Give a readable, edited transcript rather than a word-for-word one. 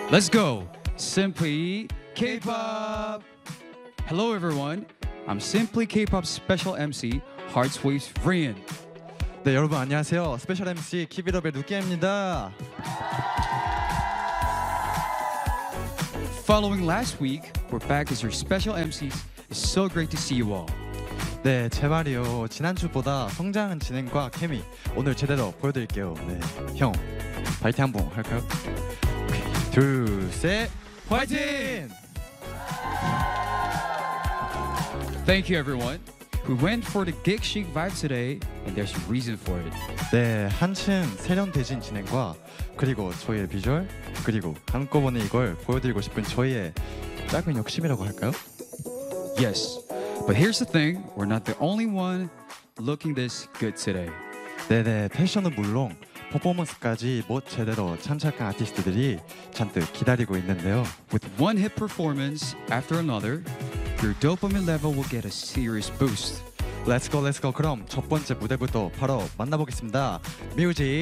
Let's go! Simply K-pop! Hello everyone, I'm Simply K-pop special MC Heartswave's Rian. 네, 여러분 안녕하세요. 스페셜 MC 키비더벨 누끼입니다. Following last week, we're back as your special MCs. It's so great to see you all. 네, 제 말이요. 지난주보다 성장한 진행과 케미 오늘 제대로 보여드릴게요. 네, 형 파이팅 한번 할까요? 오케이, 둘, 셋, 파이팅! Thank you everyone. We went for the Geek Chic vibe today, and there's a reason for it. 네, 한층 세련되진 진행과 그리고 저희의 비주얼 그리고 한꺼번에 이걸 보여드리고 싶은 저희의 작은 욕심이라고 할까요? Yes, but here's the thing, we're not the only one looking this good today. 네네, 패션은 물론 퍼포먼스까지 못 제대로 참착한 아티스트들이 잔뜩 기다리고 있는데요. With one hit performance after another, your dopamine level will get a serious boost. Let's go, let's go. 그럼 첫 번째 무대부터 바로 만나보겠습니다. 뮤직